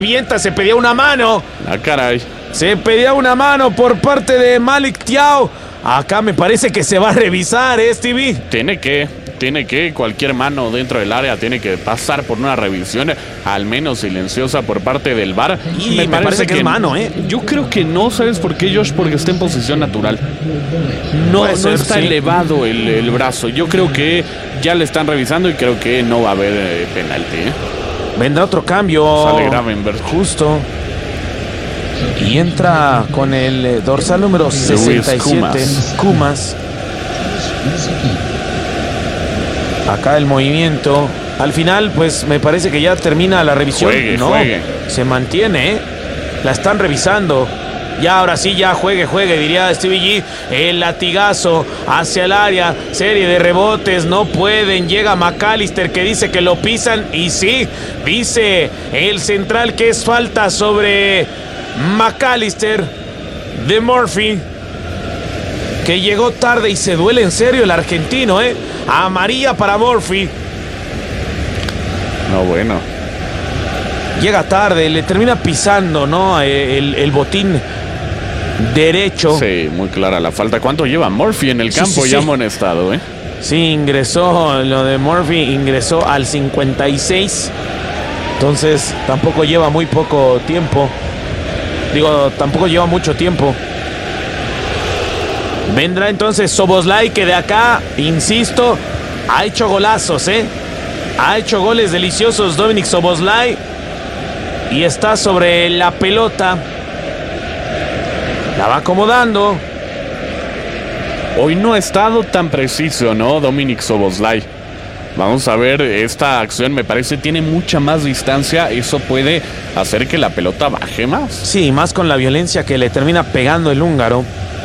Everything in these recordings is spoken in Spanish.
revienta, se pedía una mano. Ah, caray. Se pedía una mano por parte de Malik Thiaw. Acá me parece que se va a revisar, Stevie. Tiene que, cualquier mano dentro del área tiene que pasar por una revisión, al menos silenciosa por parte del VAR. Y me parece que es mano, Yo creo que no, ¿sabes por qué, Josh? Porque está en posición natural. No está elevado el brazo. Yo creo que ya le están revisando y creo que no va a haber penalti, Vendrá otro cambio. Sale Gravenberch. Justo. Y entra con el dorsal número 67, Kumas. Acá el movimiento. Al final, pues me parece que ya termina la revisión. Juegue. Se mantiene, La están revisando. Ya, ahora sí, ya juegue, diría Stevie G. El latigazo hacia el área. Serie de rebotes, no pueden. Llega McAllister que dice que lo pisan. Y sí, dice el central que es falta sobre McAllister de Murphy, que llegó tarde y se duele en serio el argentino, Amarilla para Murphy. No, bueno. Llega tarde, le termina pisando, ¿no? El botín derecho. Sí, muy clara la falta. ¿Cuánto lleva Murphy en el campo? Ya amonestado, Sí, ingresó, lo de Murphy ingresó al 56. Entonces, tampoco lleva muy poco tiempo. Tampoco lleva mucho tiempo. Vendrá entonces Szoboszlai, que de acá, insisto, ha hecho golazos, Ha hecho goles deliciosos Dominik Szoboszlai. Y está sobre la pelota. La va acomodando. Hoy no ha estado tan preciso, ¿no? Dominik Szoboszlai. Vamos a ver, esta acción me parece tiene mucha más distancia. Eso puede hacer que la pelota baje más. Sí, más con la violencia que le termina pegando el húngaro.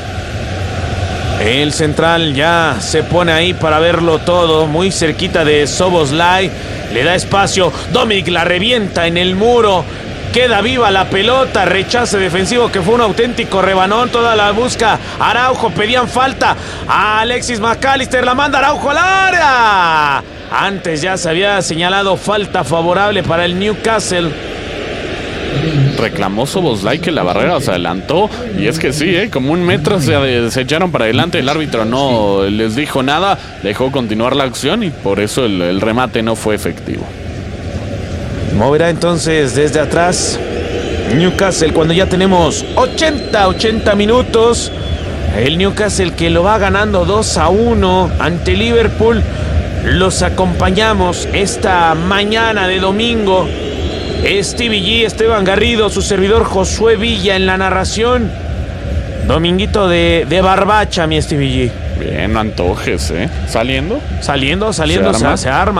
El central ya se pone ahí para verlo todo, muy cerquita de Szoboszlai. Le da espacio, Dominik la revienta en el muro. Queda viva la pelota, rechace defensivo que fue un auténtico rebanón. Toda la busca Araujo, pedían falta a Alexis McAllister, la manda Araujo al área. Antes ya se había señalado falta favorable para el Newcastle. Reclamó Szoboszlai que la barrera se adelantó. Y es que sí, como un metro se echaron para adelante. El árbitro no les dijo nada, dejó continuar la acción y por eso el remate no fue efectivo. Moverá entonces desde atrás Newcastle cuando ya tenemos 80 minutos. El Newcastle que lo va ganando 2-1 ante Liverpool. Los acompañamos esta mañana de domingo. Stevie G, Esteban Garrido, su servidor Josué Villa en la narración. Dominguito de barbacha, mi Stevie G. Bien, no antojes, ¿Saliendo? Saliendo, se arma,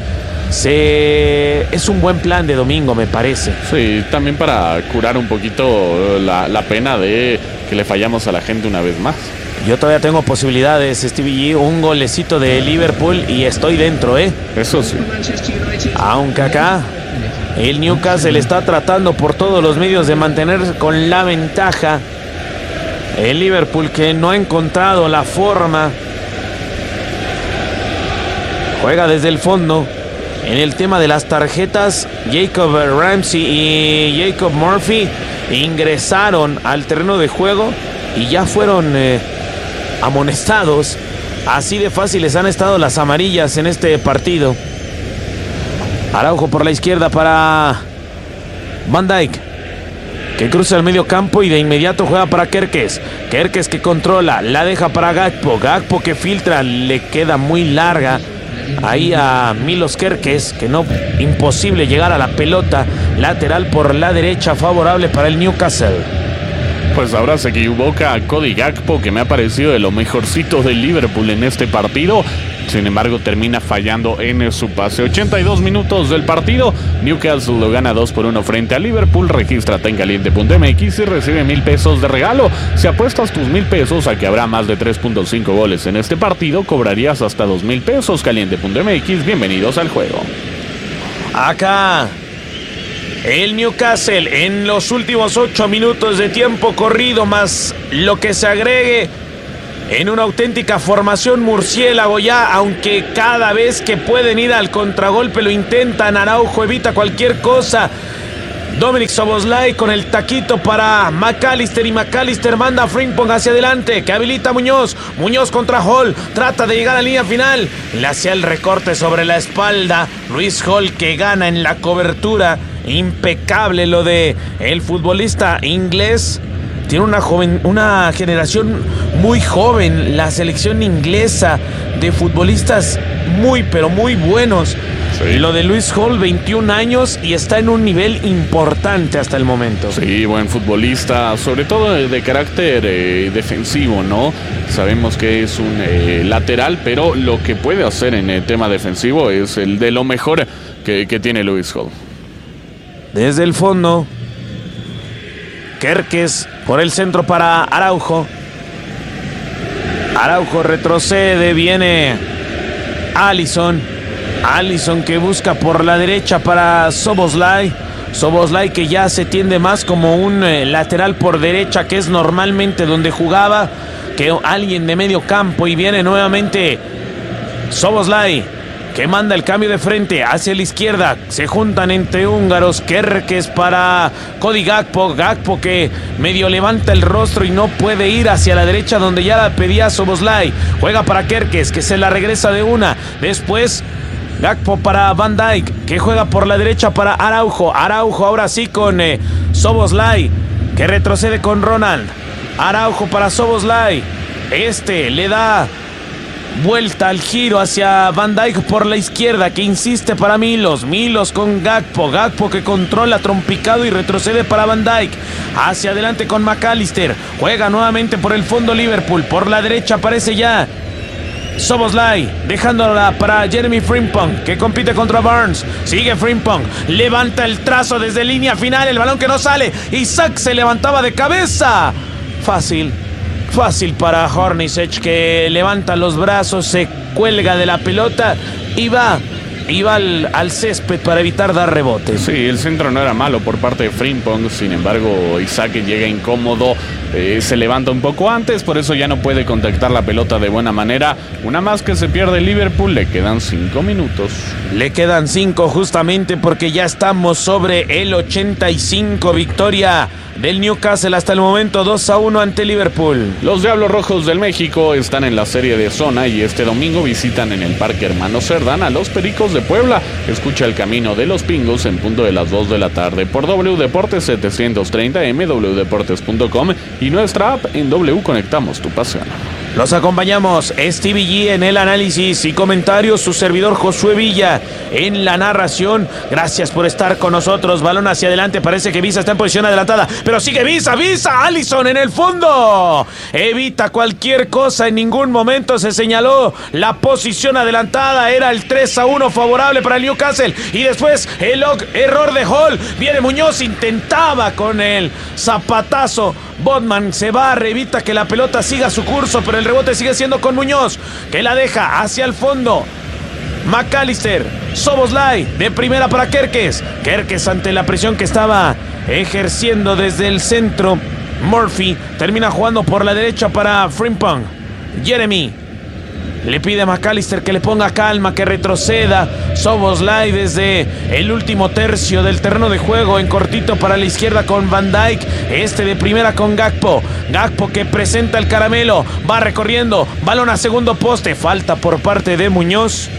es un buen plan de domingo, me parece. Sí, también para curar un poquito la pena de que le fallamos a la gente una vez más. Yo todavía tengo posibilidades, Stevie G. Un golecito de Liverpool y estoy dentro, Eso sí. Aunque acá el Newcastle está tratando por todos los medios de mantener con la ventaja. El Liverpool que no ha encontrado la forma. Juega desde el fondo. En el tema de las tarjetas, Jacob Ramsey y Jacob Murphy ingresaron al terreno de juego y ya fueron amonestados. Así de fáciles han estado las amarillas en este partido. Araujo por la izquierda para Van Dijk, que cruza el medio campo y de inmediato juega para Kerkez. Kerkez que controla, la deja para Gakpo. Gakpo que filtra, le queda muy larga ahí a Milos Kerkez, que no, imposible llegar a la pelota. Lateral por la derecha, favorable para el Newcastle. Pues ahora se equivoca Cody Gakpo, que me ha parecido de lo mejorcito del Liverpool en este partido. Sin embargo, termina fallando en su pase. 82 minutos del partido. Newcastle lo gana 2-1 frente a Liverpool. Regístrate en caliente.mx y recibe 1,000 pesos de regalo. Si apuestas tus 1,000 pesos a que habrá más de 3.5 goles en este partido, cobrarías hasta 2,000 pesos. Caliente.mx, bienvenidos al juego. Acá el Newcastle en los últimos 8 minutos de tiempo corrido, más lo que se agregue, en una auténtica formación murciélago ya, aunque cada vez que pueden ir al contragolpe lo intentan. Araujo evita cualquier cosa. Dominic Szoboszlai con el taquito para McAllister, y McAllister manda a Frimpong hacia adelante, que habilita a Muñoz. Muñoz contra Hall, trata de llegar a la línea final, le hacía el recorte sobre la espalda. Luis Hall, que gana en la cobertura. Impecable lo de el futbolista inglés. Tiene una generación muy joven, la selección inglesa, de futbolistas muy, pero muy buenos. Sí. Lo de Luis Hall, 21 años, y está en un nivel importante hasta el momento. Sí, buen futbolista, sobre todo de carácter defensivo, ¿no? Sabemos que es un lateral, pero lo que puede hacer en el tema defensivo es el de lo mejor que tiene Luis Hall. Desde el fondo, Kerkez por el centro para Araujo. Araujo retrocede, viene Alisson. Alisson que busca por la derecha para Szoboszlai. Szoboszlai que ya se tiende más como un lateral por derecha, que es normalmente donde jugaba, que alguien de medio campo. Y viene nuevamente Szoboszlai, que manda el cambio de frente hacia la izquierda. Se juntan entre húngaros. Kerkez para Cody Gakpo. Gakpo que medio levanta el rostro y no puede ir hacia la derecha donde ya la pedía Szoboszlai. Juega para Kerkez, que se la regresa de una. Después Gakpo para Van Dijk, que juega por la derecha para Araujo. Araujo ahora sí con Szoboszlai, que retrocede con Ronald. Araujo para Szoboszlai. Le da vuelta al giro hacia Van Dijk por la izquierda, que insiste para Milos. Milos con Gakpo. Gakpo que controla trompicado y retrocede para Van Dijk. Hacia adelante con McAllister. Juega nuevamente por el fondo Liverpool. Por la derecha aparece ya Szoboszlai, dejándola para Jeremy Frimpong, que compite contra Barnes. Sigue Frimpong, levanta el trazo desde línea final, el balón que no sale. Isaac se levantaba de cabeza. Fácil para Hornacek, que levanta los brazos, se cuelga de la pelota y va al césped para evitar dar rebote. Sí, el centro no era malo por parte de Frimpong. Sin embargo, Isaac llega incómodo, se levanta un poco antes, por eso ya no puede contactar la pelota de buena manera. Una más que se pierde Liverpool. Le quedan 5 minutos. Le quedan 5 justamente porque ya estamos sobre el 85. Victoria del Newcastle hasta el momento, 2-1 ante Liverpool. Los Diablos Rojos del México están en la serie de zona y este domingo visitan en el Parque Hermano Cerdán a los Pericos de Puebla. Escucha El Camino de los Pingos en punto de las 2 de la tarde por W Deportes 730M, wdeportes.com y nuestra app en W Conectamos tu pasión. Los acompañamos Stevie G en el análisis y comentarios, su servidor Josué Villa en la narración. Gracias por estar con nosotros. Balón hacia adelante, parece que Visa está en posición adelantada, pero sigue Visa, Alisson en el fondo. Evita cualquier cosa, en ningún momento se señaló la posición adelantada. Era el 3-1 favorable para el Newcastle. Y después el error de Hall. Viene Muñoz, intentaba con el zapatazo. Botman se barre, evita que la pelota siga su curso, pero el rebote sigue siendo con Muñoz, que la deja hacia el fondo. McAllister, Szoboszlai de primera para Kerkez. Kerkez ante la presión que estaba ejerciendo desde el centro. Murphy termina jugando por la derecha para Frimpong. Jeremy le pide a McAllister que le ponga calma, que retroceda. Szoboszlai desde el último tercio del terreno de juego, en cortito para la izquierda con Van Dijk. De primera con Gakpo. Gakpo que presenta el caramelo, va recorriendo, balón a segundo poste. Falta por parte de Muñoz.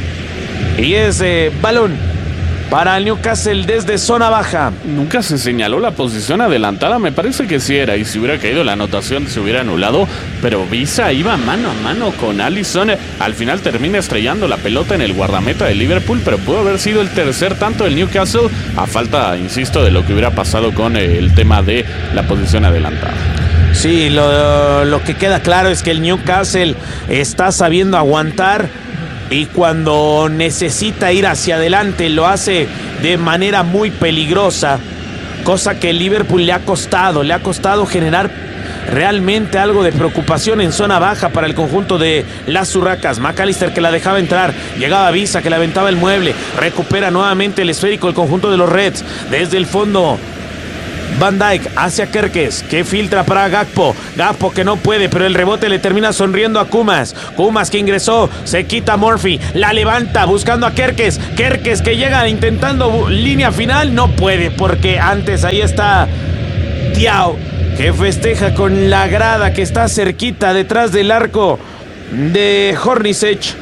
Y es balón para el Newcastle desde zona baja. Nunca se señaló la posición adelantada, me parece que sí era, y si hubiera caído la anotación se hubiera anulado, pero Visa iba mano a mano con Alisson. Al final termina estrellando la pelota en el guardameta de Liverpool, pero pudo haber sido el tercer tanto del Newcastle, a falta, insisto, de lo que hubiera pasado con el tema de la posición adelantada. Sí, lo que queda claro es que el Newcastle está sabiendo aguantar, y cuando necesita ir hacia adelante lo hace de manera muy peligrosa, cosa que el Liverpool le ha costado generar realmente algo de preocupación en zona baja para el conjunto de las Urracas. McAllister que la dejaba entrar, llegaba Visa que le aventaba el mueble, recupera nuevamente el esférico el conjunto de los Reds. Desde el fondo Van Dijk hacia Kerkez, que filtra para Gakpo. Gakpo que no puede, pero el rebote le termina sonriendo a Kumas. Kumas que ingresó, se quita a Murphy, la levanta buscando a Kerkez. Kerkez que llega intentando línea final, no puede, porque antes ahí está Thiaw, que festeja con la grada que está cerquita detrás del arco de Hornacek,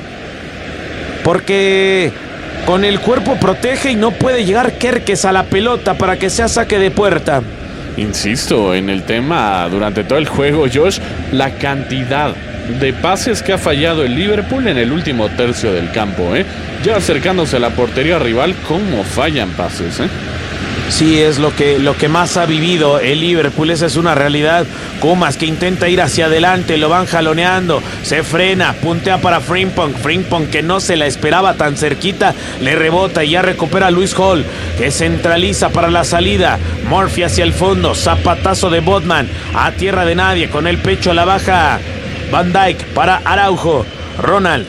porque con el cuerpo protege y no puede llegar Kerkez a la pelota para que sea saque de puerta. Insisto en el tema durante todo el juego, Josh, la cantidad de pases que ha fallado el Liverpool en el último tercio del campo, ya acercándose a la portería rival, cómo fallan pases, Sí, es lo que más ha vivido el Liverpool, esa es una realidad. Kumas que intenta ir hacia adelante, lo van jaloneando, se frena, puntea para Frimpong que no se la esperaba tan cerquita, le rebota y ya recupera a Luis Hall, que centraliza para la salida. Murphy hacia el fondo, zapatazo de Botman, a tierra de nadie, con el pecho a la baja. Van Dijk para Araujo, Ronald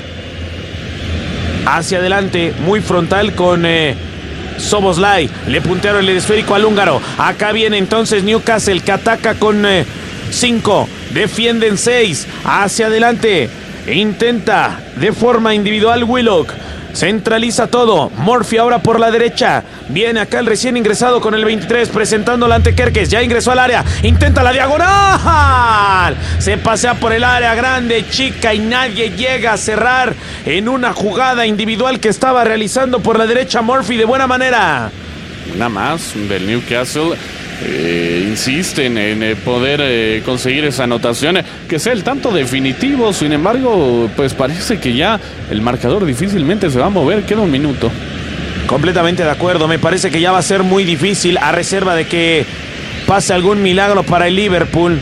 hacia adelante, muy frontal con Szoboszlai, le puntearon el esférico al húngaro. Acá viene entonces Newcastle, que ataca con 5, defienden 6, hacia adelante, intenta de forma individual Willock, centraliza todo. Murphy ahora por la derecha, viene acá el recién ingresado con el 23, presentándola ante Kerkez, ya ingresó al área, intenta la diagonal, se pasea por el área grande, chica, y nadie llega a cerrar en una jugada individual que estaba realizando por la derecha Murphy de buena manera. Una más del Newcastle. Insisten en poder conseguir esa anotación, que sea el tanto definitivo. Sin embargo, pues parece que ya el marcador difícilmente se va a mover. Queda un minuto. Completamente de acuerdo, me parece que ya va a ser muy difícil, a reserva de que pase algún milagro para el Liverpool.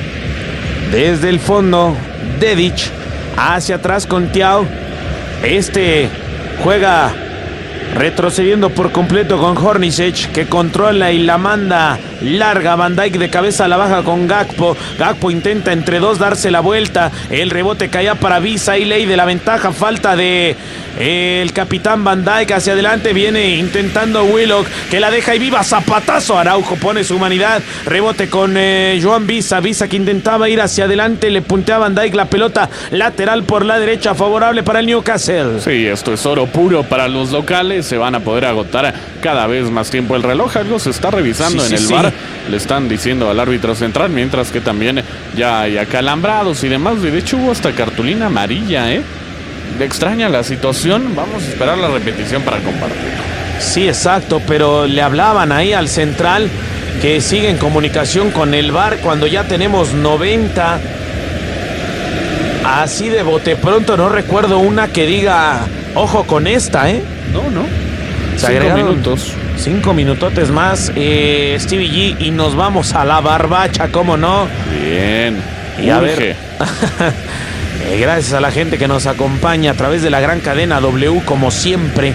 Desde el fondo, Dedic hacia atrás con Thiaw. Juega retrocediendo por completo con Hornacek, que controla y la manda larga. Van Dijk de cabeza a la baja con Gakpo. Gakpo intenta entre dos darse la vuelta. El rebote caía para Visa y ley de la ventaja. Falta de el capitán Van Dijk hacia adelante. Viene intentando Willock, que la deja y viva. Zapatazo. Araujo pone su humanidad. Rebote con Joan Visa. Visa que intentaba ir hacia adelante. Le puntea a Van Dijk la pelota lateral por la derecha. Favorable para el Newcastle. Sí, esto es oro puro para los locales. Se van a poder agotar cada vez más tiempo el reloj. Algo se está revisando en el VAR. Le están diciendo al árbitro central, mientras que también ya hay acalambrados y demás. De hecho hubo hasta cartulina amarilla, Le extraña la situación. Vamos a esperar la repetición para compartirlo. Sí, exacto, pero le hablaban ahí al central que sigue en comunicación con el VAR cuando ya tenemos 90. Así de bote pronto no recuerdo una que diga ojo con esta, No. Se 5 minutos. 5 minutotes más, Stevie G, y nos vamos a la barbacha, ¿cómo no? Bien. Y a ver, gracias a la gente que nos acompaña a través de la gran cadena W, como siempre.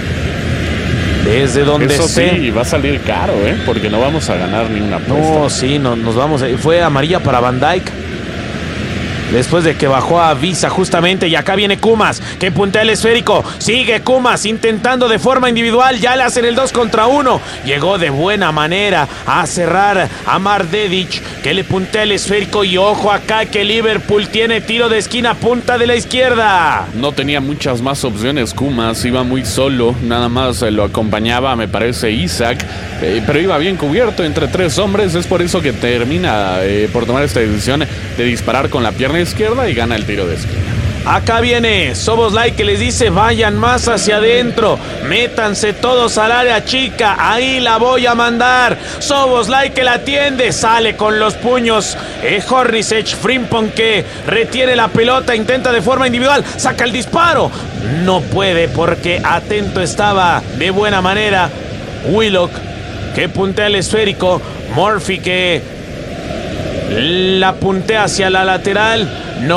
Desde donde eso esté. Sí, va a salir caro, porque no vamos a ganar ni una apuesta. No, sí, nos vamos. Fue amarilla para Van Dijk. Después de que bajó a Visa justamente. Y acá viene Kumas, que puntea el esférico. Sigue Kumas intentando de forma individual. Ya le hacen el 2 contra 1. Llegó de buena manera a cerrar a Mar Dedic, que le puntea el esférico. Y ojo acá que Liverpool tiene tiro de esquina, punta de la izquierda. No tenía muchas más opciones Kumas. Iba muy solo. Nada más lo acompañaba, me parece, Isaac. Pero iba bien cubierto entre 3 hombres. Es por eso que termina por tomar esta decisión de disparar con la pierna izquierda y gana el tiro de esquina. Acá viene Szoboszlai, que les dice vayan más hacia adentro, métanse todos al área chica, ahí la voy a mandar. Szoboszlai que la atiende, sale con los puños Hornacek. Frimpong que retiene la pelota, intenta de forma individual, saca el disparo, no puede porque atento estaba de buena manera Willock, que puntea el esférico. Murphy que la puntea hacia la lateral.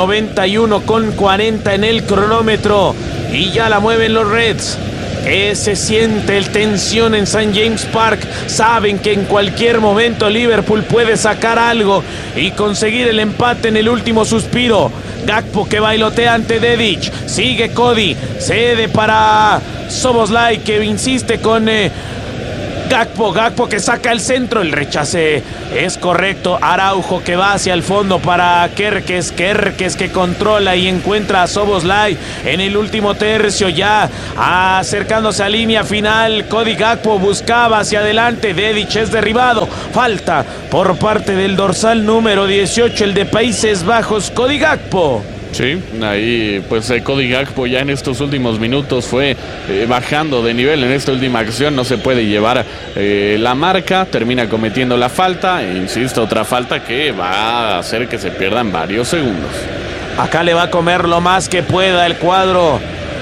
91,40 en el cronómetro. Y ya la mueven los Reds. Que se siente el tensión en St. James Park. Saben que en cualquier momento Liverpool puede sacar algo y conseguir el empate en el último suspiro. Gakpo que bailotea ante Dedic. Sigue Cody. Cede para Szoboszlai, que insiste con Gakpo que saca el centro, el rechace es correcto. Araujo que va hacia el fondo para Kerkez que controla y encuentra a Szoboszlai en el último tercio, ya acercándose a línea final. Cody Gakpo buscaba hacia adelante, Dedić es derribado, falta por parte del dorsal número 18, el de Países Bajos, Cody Gakpo. Sí, ahí pues Cody Gakpo ya en estos últimos minutos fue bajando de nivel en esta última acción, no se puede llevar la marca, termina cometiendo la falta, e insisto, otra falta que va a hacer que se pierdan varios segundos. Acá le va a comer lo más que pueda el cuadro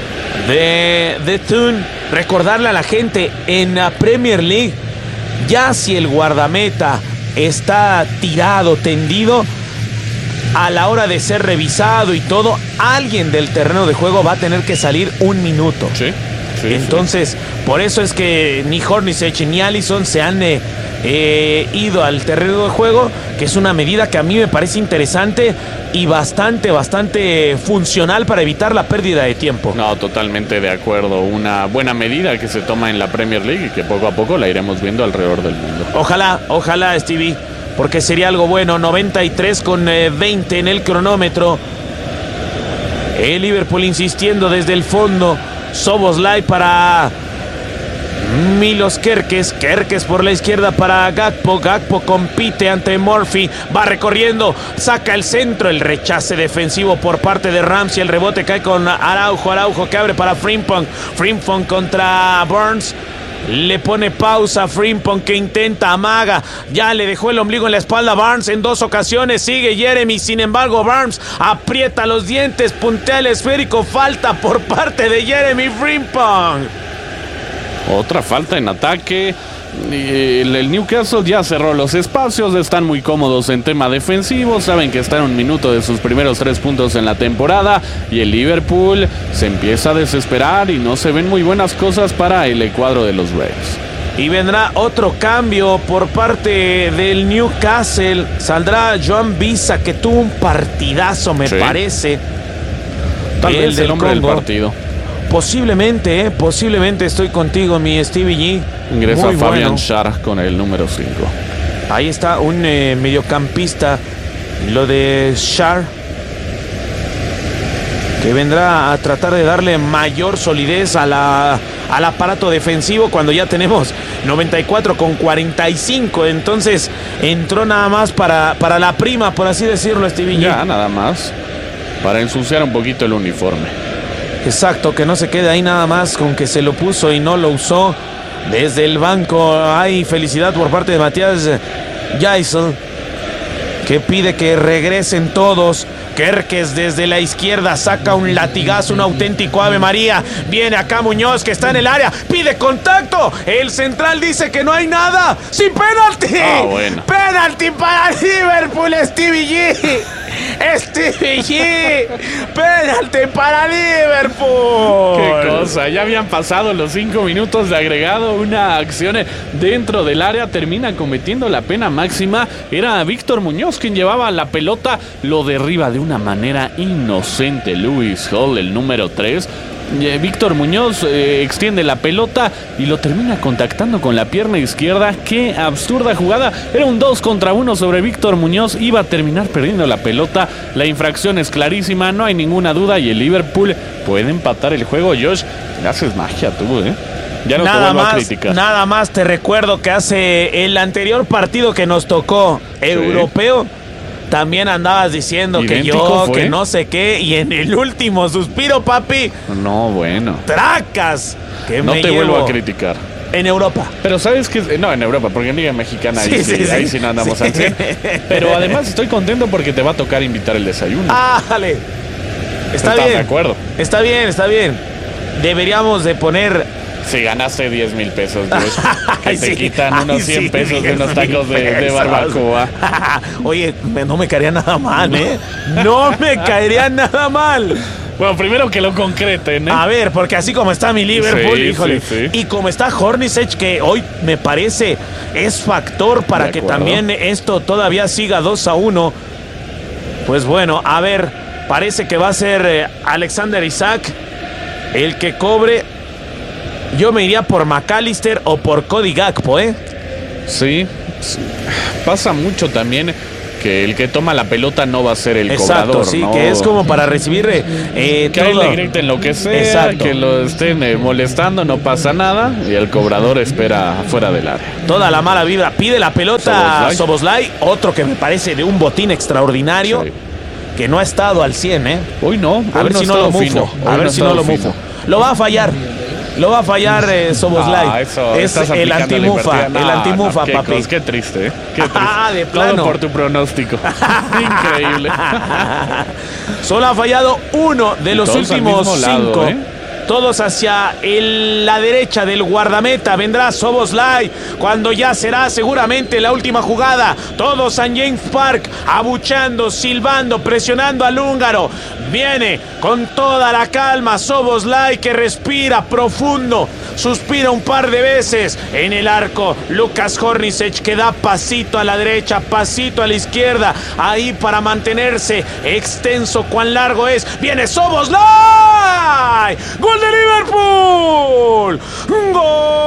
de Thun. Recordarle a la gente, en la Premier League, ya si el guardameta está tirado, tendido, a la hora de ser revisado y todo, alguien del terreno de juego va a tener que salir un minuto. Sí. Entonces, por eso es que ni Hornacek ni Alisson se han ido al terreno de juego, que es una medida que a mí me parece interesante y bastante funcional para evitar la pérdida de tiempo. No, totalmente de acuerdo. Una buena medida que se toma en la Premier League y que poco a poco la iremos viendo alrededor del mundo. Ojalá, Stevie, porque sería algo bueno. 93:20 en el cronómetro. El Liverpool insistiendo desde el fondo. Szoboszlai para Milos Kerkez por la izquierda para Gakpo compite ante Murphy, va recorriendo, saca el centro, el rechace defensivo por parte de Ramsey, el rebote cae con Araujo que abre para Frimpong contra Burns. Le pone pausa a Frimpong que intenta, amaga, ya le dejó el ombligo en la espalda a Barnes en 2 ocasiones, sigue Jeremy, sin embargo Barnes aprieta los dientes, puntea el esférico, falta por parte de Jeremy Frimpong. Otra falta en ataque. El Newcastle ya cerró los espacios, están muy cómodos en tema defensivo, saben que están a un minuto de sus primeros 3 puntos en la temporada y el Liverpool se empieza a desesperar y no se ven muy buenas cosas para el cuadro de los Reds. Y vendrá otro cambio por parte del Newcastle, saldrá Joan Bisa, que tuvo un partidazo me parece. Tal vez el hombre del partido. Posiblemente estoy contigo, mi Stevie G. Ingresa muy Fabian Schär con el número 5. Ahí está un mediocampista, lo de Schär, que vendrá a tratar de darle mayor solidez al aparato defensivo cuando ya tenemos 94:45. Entonces entró nada más para la prima, por así decirlo, Stevie G. Ya, nada más. Para ensuciar un poquito el uniforme. Exacto, que no se quede ahí nada más con que se lo puso y no lo usó. Desde el banco hay felicidad por parte de Matías Jaisel, que pide que regresen todos. Kerkez desde la izquierda saca un latigazo, un auténtico Ave María. Viene acá Muñoz, que está en el área, pide contacto. El central dice que no hay nada. ¡Sí, penalti! Bueno. ¡Penalti para Liverpool, Stevie G! Stevie G, penalti para Liverpool. Qué cosa, ya habían pasado los 5 minutos de agregado. Una acción dentro del área, termina cometiendo la pena máxima. Era Víctor Muñoz quien llevaba la pelota, lo derriba de una manera inocente Lewis Hall, el número 3. Víctor Muñoz extiende la pelota y lo termina contactando con la pierna izquierda. Qué absurda jugada. Era un 2 contra 1 sobre Víctor Muñoz. Iba a terminar perdiendo la pelota. La infracción es clarísima, no hay ninguna duda. Y el Liverpool puede empatar el juego. Josh, haces magia tú, ¿eh? Ya no te vuelvo a criticar. Nada más te recuerdo que hace el anterior partido que nos tocó, europeo, también andabas diciendo idéntico que no sé qué, y en el último suspiro, papi. No, bueno. Tracas. Que no te vuelvo a criticar. En Europa. Pero ¿sabes qué? No, en Europa, porque en Liga Mexicana ahí sí no andamos al 100. Pero además estoy contento porque te va a tocar invitar el desayuno. Ah, dale. Está bien. ¿Estás de acuerdo? Está bien. Deberíamos de poner... Si ganaste 10,000 pesos, que te quitan unos 100 pesos de unos tacos de barbacoa. Oye, no me caería nada mal, ¿eh? No me caería nada mal. Bueno, primero que lo concreten, ¿eh? A ver, porque así como está mi Liverpool, híjole. Y como está Hornacek, que hoy me parece es factor para que también esto todavía siga 2-1. Pues bueno, a ver, parece que va a ser Alexander Isak el que cobre. Yo me iría por McAllister o por Cody Gakpo, ¿eh? Sí, pasa mucho también que el que toma la pelota no va a ser el cobrador, sí, ¿no? que es como para recibir que todo. a él le griten lo que sea, exacto, que lo estén molestando, no pasa nada, y el cobrador espera fuera del área. Toda la mala vibra, pide la pelota a Szoboszlai, otro que me parece de un botín extraordinario, sí, que no ha estado al 100, ¿eh? Hoy no, a ver si no lo mufo, a ver si no lo mufo. Lo va a fallar. Lo va a fallar Szoboszlai. Es el antimufa, papi. Qué triste, ¿eh? Qué triste. De plano. Todo por tu pronóstico. Increíble. Solo ha fallado uno de los últimos 5. Lado, todos hacia la derecha del guardameta. Vendrá Szoboszlai cuando ya será seguramente la última jugada. Todos en James Park abuchando, silbando, presionando al húngaro. Viene con toda la calma Szoboszlai, que respira profundo, suspira un par de veces en el arco. Lukas Hornacek, que da pasito a la derecha, pasito a la izquierda, ahí para mantenerse extenso. ¿Cuán largo es? Viene Szoboszlai. ¡Gol de Liverpool! ¡Gol!